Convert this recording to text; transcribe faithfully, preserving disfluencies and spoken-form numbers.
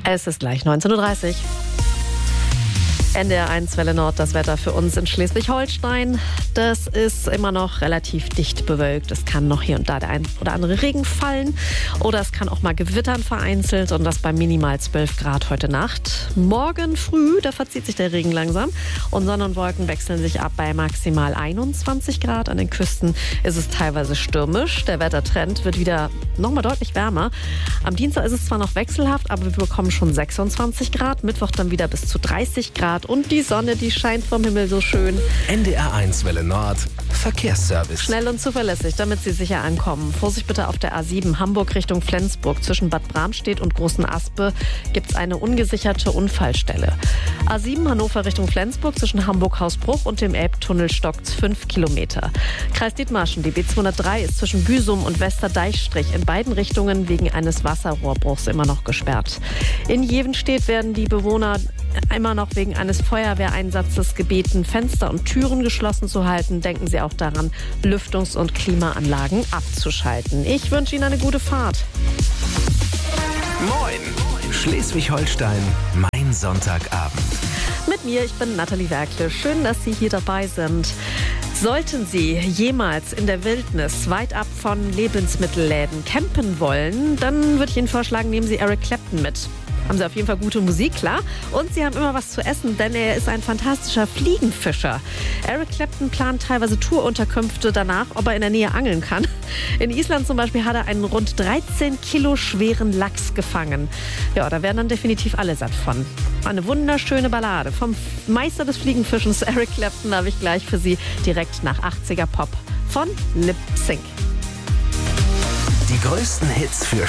Es ist gleich neunzehn Uhr dreißig. N D R eins Welle Nord, das Wetter für uns in Schleswig-Holstein. Das ist immer noch relativ dicht bewölkt. Es kann noch hier und da der ein oder andere Regen fallen. Oder es kann auch mal gewittern vereinzelt und das bei minimal zwölf Grad heute Nacht. Morgen früh, da verzieht sich der Regen langsam und Sonne und Wolken wechseln sich ab bei maximal einundzwanzig Grad. An den Küsten ist es teilweise stürmisch. Der Wettertrend wird wieder nochmal deutlich wärmer. Am Dienstag ist es zwar noch wechselhaft, aber wir bekommen schon sechsundzwanzig Grad. Mittwoch dann wieder bis zu dreißig Grad. Und die Sonne, die scheint vom Himmel so schön. N D R eins Welle Nord, Verkehrsservice. Schnell und zuverlässig, damit Sie sicher ankommen. Vorsicht bitte auf der A sieben, Hamburg Richtung Flensburg. Zwischen Bad Bramstedt und Großen Aspe gibt es eine ungesicherte Unfallstelle. A sieben, Hannover Richtung Flensburg. Zwischen Hamburg-Hausbruch und dem Elbtunnel stockt fünf Kilometer. Kreis Dithmarschen, die B zweihundertdrei ist zwischen Büsum und Westerdeichstrich in beiden Richtungen wegen eines Wasserrohrbruchs immer noch gesperrt. In Jevenstedt werden die Bewohner immer noch wegen eines Feuerwehreinsatzes gebeten, Fenster und Türen geschlossen zu halten. Denken Sie auch daran, Lüftungs- und Klimaanlagen abzuschalten. Ich wünsche Ihnen eine gute Fahrt. Moin, Schleswig-Holstein, mein Sonntagabend. Mit mir, ich bin Nathalie Werkle. Schön, dass Sie hier dabei sind. Sollten Sie jemals in der Wildnis weit ab von Lebensmittelläden campen wollen, dann würde ich Ihnen vorschlagen, nehmen Sie Eric Clapton mit. Haben Sie auf jeden Fall gute Musik, klar. Und Sie haben immer was zu essen, denn er ist ein fantastischer Fliegenfischer. Eric Clapton plant teilweise Tourunterkünfte danach, ob er in der Nähe angeln kann. In Island zum Beispiel hat er einen rund dreizehn Kilo schweren Lachs gefangen. Ja, da werden dann definitiv alle satt von. Eine wunderschöne Ballade vom Meister des Fliegenfischens, Eric Clapton, habe ich gleich für Sie direkt nach achtziger Pop von Lip Sync. Die größten Hits für